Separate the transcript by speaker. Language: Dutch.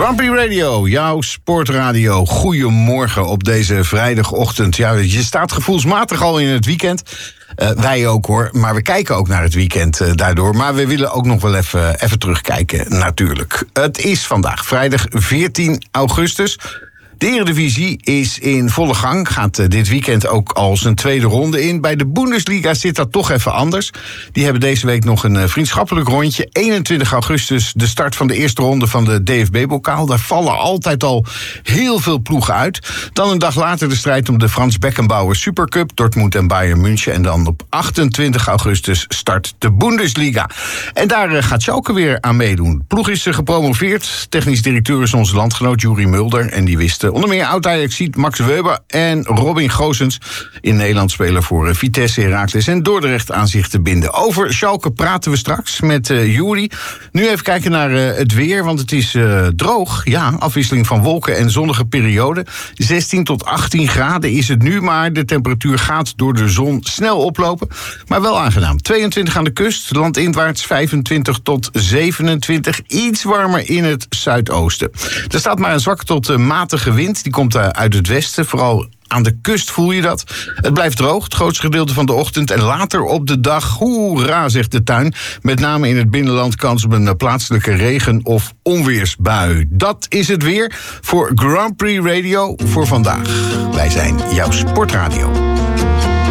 Speaker 1: Grand Prix Radio, jouw sportradio. Goedemorgen op deze vrijdagochtend. Ja, je staat gevoelsmatig al in het weekend. Wij ook hoor, maar we kijken ook naar het weekend daardoor. Maar we willen ook nog wel even terugkijken natuurlijk. Het is vandaag vrijdag 14 augustus. De Eredivisie is in volle gang, gaat dit weekend ook al zijn tweede ronde in. Bij de Bundesliga zit dat toch even anders. Die hebben deze week nog een vriendschappelijk rondje. 21 augustus de start van de eerste ronde van de DFB-bokaal. Daar vallen altijd al heel veel ploegen uit. Dan een dag later de strijd om de Frans Beckenbauer Supercup, Dortmund en Bayern München. En dan op 28 augustus start de Bundesliga. En daar gaat Schalke weer aan meedoen. De ploeg is gepromoveerd. Technisch directeur is onze landgenoot Juri Mulder. En die wist onder meer oud-Ajaxiet Max Weber en Robin Goossens in Nederland spelen voor Vitesse, Heracles en Dordrecht aan zich te binden. Over Schalke praten we straks met Juri. Nu even kijken naar het weer, want het is droog. Ja, afwisseling van wolken en zonnige periode. 16 tot 18 graden is het nu, maar de temperatuur gaat door de zon snel oplopen. Maar wel aangenaam. 22 aan de kust, landinwaarts 25 tot 27. Iets warmer in het zuidoosten. Er staat maar een zwakke tot matige wind. Die komt uit het westen, vooral aan de kust voel je dat. Het blijft droog, het grootste gedeelte van de ochtend. En later op de dag, hoera, zegt de tuin. Met name in het binnenland kans op een plaatselijke regen- of onweersbui. Dat is het weer voor Grand Prix Radio voor vandaag. Wij zijn jouw sportradio.